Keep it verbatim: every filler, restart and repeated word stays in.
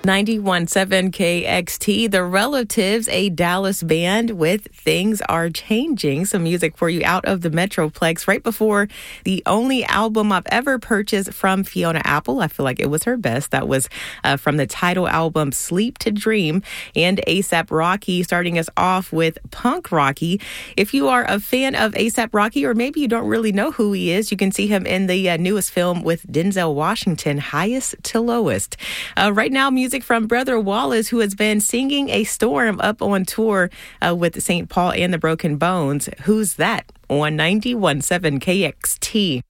ninety-one point seven K X T, The Relatives, a Dallas band with Things Are Changing. Some music for you out of the Metroplex right before the only album I've ever purchased from Fiona Apple. I feel like it was her best. That was uh, from the title album Sleep to Dream, and A$AP Rocky starting us off with Punk Rocky. If you are a fan of A$AP Rocky, or maybe you don't really know who he is, you can see him in the uh, newest film with Denzel Washington, Highest to Lowest. Uh, right now, music from Brother Wallace, who has been singing A Storm up on tour uh, with Saint Paul and the Broken Bones. Who's that? On ninety-one point seven K X T.